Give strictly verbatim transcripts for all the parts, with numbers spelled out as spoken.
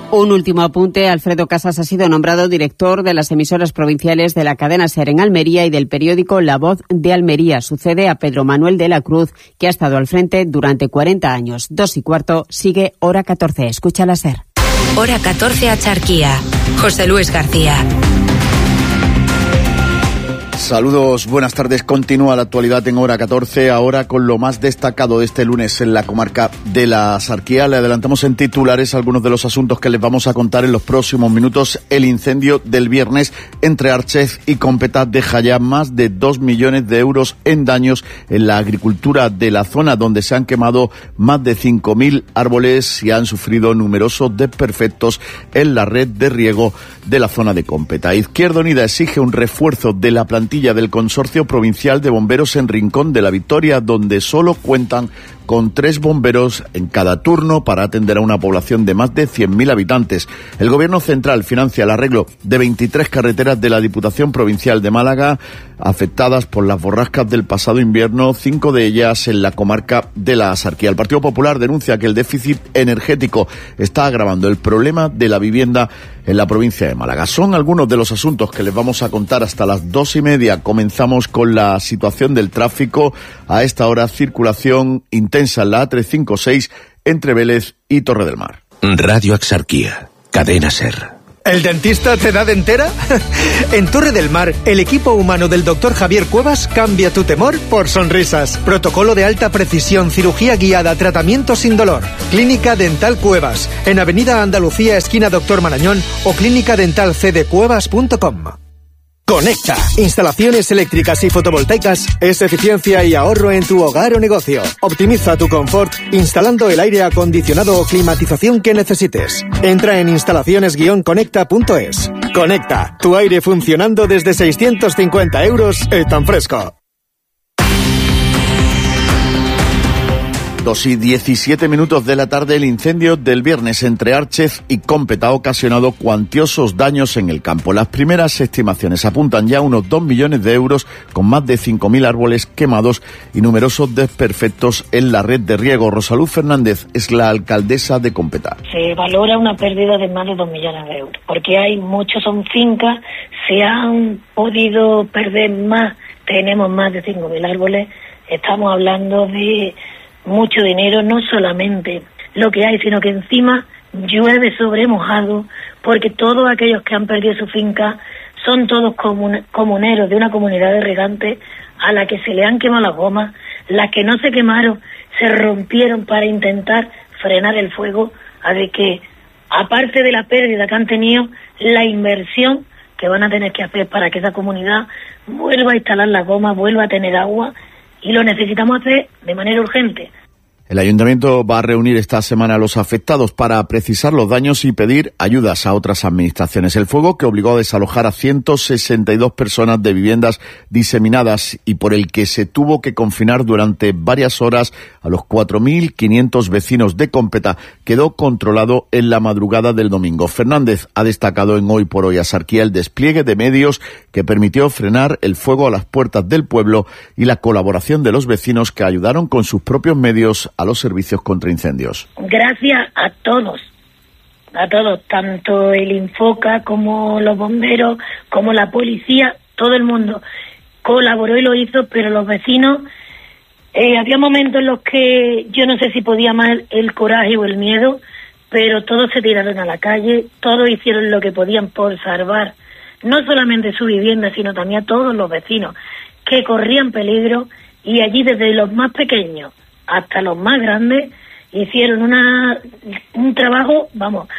Un último apunte. Alfredo Casas ha sido nombrado director de las emisoras provinciales de la cadena SER en Almería y del periódico La Voz de Almería. Sucede a Pedro Manuel de la Cruz, que ha estado al frente durante cuarenta años. Dos y cuarto, sigue Hora catorce. Escucha la SER. Hora catorce, Acharquía. José Luis García. Saludos, buenas tardes. Continúa la actualidad en Hora catorce, ahora con lo más destacado de este lunes en la comarca de la Axarquía. Le adelantamos en titulares algunos de los asuntos que les vamos a contar en los próximos minutos. El incendio del viernes entre Archez y Cómpeta deja ya más de dos millones de euros en daños en la agricultura de la zona, donde se han quemado más de cinco mil árboles y han sufrido numerosos desperfectos en la red de riego de la zona de Cómpeta. Izquierda Unida exige un refuerzo de la plantilla del Consorcio Provincial de Bomberos en Rincón de la Victoria, donde solo cuentan con tres bomberos en cada turno para atender a una población de más de cien mil habitantes. El Gobierno central financia el arreglo de veintitrés carreteras de la Diputación Provincial de Málaga afectadas por las borrascas del pasado invierno, cinco de ellas en la comarca de la Axarquía. El Partido Popular denuncia que el déficit energético está agravando el problema de la vivienda en la provincia de Málaga. Son algunos de los asuntos que les vamos a contar hasta las dos y media. Comenzamos con la situación del tráfico. A esta hora, circulación intensa en la A trescientos cincuenta y seis entre Vélez y Torre del Mar. Radio Axarquía, cadena SER. ¿El dentista te da dentera? En Torre del Mar, el equipo humano del doctor Javier Cuevas cambia tu temor por sonrisas. Protocolo de alta precisión, cirugía guiada, tratamiento sin dolor. Clínica Dental Cuevas, en Avenida Andalucía, esquina Doctor Marañón, o clínica dental c d cuevas punto com. Conecta. Instalaciones eléctricas y fotovoltaicas es eficiencia y ahorro en tu hogar o negocio. Optimiza tu confort instalando el aire acondicionado o climatización que necesites. Entra en instalaciones guion conecta punto es. Conecta. Tu aire funcionando desde seiscientos cincuenta euros y tan fresco. Dos y diecisiete minutos de la tarde, el incendio del viernes entre Archez y Cómpeta ha ocasionado cuantiosos daños en el campo. Las primeras estimaciones apuntan ya a unos dos millones de euros, con más de cinco mil árboles quemados y numerosos desperfectos en la red de riego. Rosaluz Fernández es la alcaldesa de Cómpeta. Se valora una pérdida de más de dos millones de euros, porque hay muchos, son fincas, se han podido perder más, tenemos más de cinco mil árboles, estamos hablando de mucho dinero, no solamente lo que hay, sino que encima llueve sobre mojado, porque todos aquellos que han perdido su finca son todos comun- comuneros de una comunidad de regantes a la que se le han quemado las gomas, las que no se quemaron se rompieron para intentar frenar el fuego, así que aparte de la pérdida que han tenido, la inversión que van a tener que hacer para que esa comunidad vuelva a instalar las gomas, vuelva a tener agua, y lo necesitamos hacer de manera urgente. El Ayuntamiento va a reunir esta semana a los afectados para precisar los daños y pedir ayudas a otras administraciones. El fuego, que obligó a desalojar a ciento sesenta y dos personas de viviendas diseminadas y por el que se tuvo que confinar durante varias horas a los cuatro mil quinientos vecinos de Cómpeta, quedó controlado en la madrugada del domingo. Fernández ha destacado en Hoy por Hoy Axarquía el despliegue de medios que permitió frenar el fuego a las puertas del pueblo y la colaboración de los vecinos que ayudaron con sus propios medios a los servicios contra incendios. Gracias a todos, a todos, tanto el Infoca como los bomberos, como la policía, todo el mundo colaboró y lo hizo, pero los vecinos, eh, había momentos en los que yo no sé si podía más el coraje o el miedo, pero todos se tiraron a la calle, todos hicieron lo que podían por salvar no solamente su vivienda, sino también a todos los vecinos que corrían peligro, y allí desde los más pequeños hasta los más grandes hicieron una un trabajo, vamos,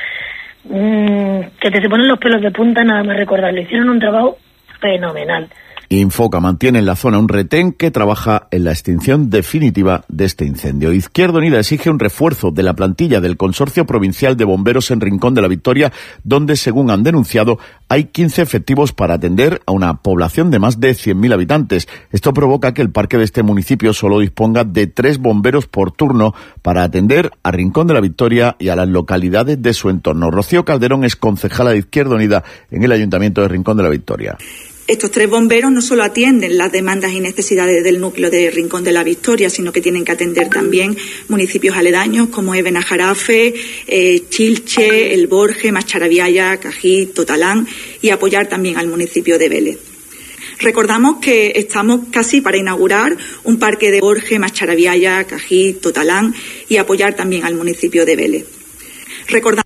mmm, que te se ponen los pelos de punta nada más recordarlo. Hicieron un trabajo fenomenal. Infoca mantiene en la zona un retén que trabaja en la extinción definitiva de este incendio. Izquierda Unida exige un refuerzo de la plantilla del Consorcio Provincial de Bomberos en Rincón de la Victoria, donde, según han denunciado, hay quince efectivos para atender a una población de más de cien mil habitantes. Esto provoca que el parque de este municipio solo disponga de tres bomberos por turno para atender a Rincón de la Victoria y a las localidades de su entorno. Rocío Calderón es concejala de Izquierda Unida en el Ayuntamiento de Rincón de la Victoria. Estos tres bomberos no solo atienden las demandas y necesidades del núcleo de Rincón de la Victoria, sino que tienen que atender también municipios aledaños como es Benajarafe, eh, Chilche, El Borje, Macharabiaya, Cají, Totalán, y apoyar también al municipio de Vélez. Recordamos que estamos casi para inaugurar un parque de Borje, Macharabiaya, Cají, Totalán, y apoyar también al municipio de Vélez. Recordamos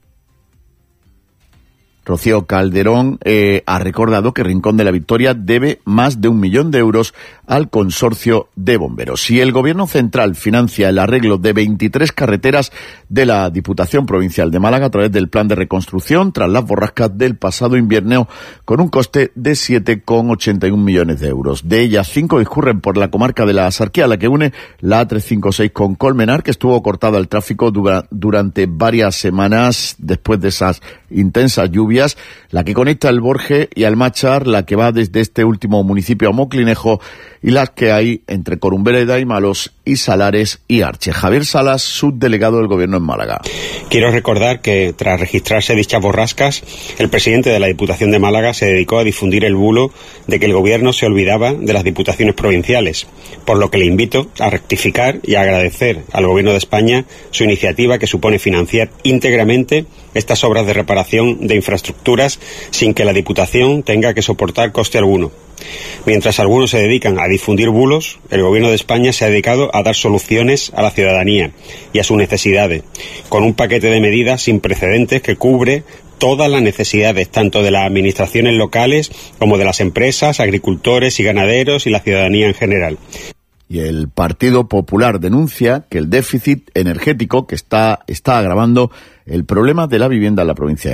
Rocío Calderón eh, ha recordado que Rincón de la Victoria debe más de un millón de euros al consorcio de bomberos. Si el Gobierno central financia el arreglo de veintitrés carreteras de la Diputación Provincial de Málaga a través del plan de reconstrucción tras las borrascas del pasado invierno con un coste de siete coma ochenta y uno millones de euros. De ellas, cinco discurren por la comarca de la Axarquía, la que une la A trescientos cincuenta y seis con Colmenar, que estuvo cortada al tráfico dura, durante varias semanas después de esas intensas lluvias, la que conecta el Borje y Almachar, la que va desde este último municipio a Moclinejo y las que hay entre Corumbereda y Malos y Salares y Arche. Javier Salas, subdelegado del Gobierno en Málaga. Quiero recordar que tras registrarse dichas borrascas, el presidente de la Diputación de Málaga se dedicó a difundir el bulo de que el Gobierno se olvidaba de las diputaciones provinciales, por lo que le invito a rectificar y a agradecer al Gobierno de España su iniciativa que supone financiar íntegramente estas obras de reparación de infraestructuras sin que la Diputación tenga que soportar coste alguno. Mientras algunos se dedican a difundir bulos, el Gobierno de España se ha dedicado a dar soluciones a la ciudadanía y a sus necesidades, con un paquete de medidas sin precedentes que cubre todas las necesidades, tanto de las administraciones locales como de las empresas, agricultores y ganaderos y la ciudadanía en general. Y el Partido Popular denuncia que el déficit energético que está, está agravando el problema de la vivienda en la provincia de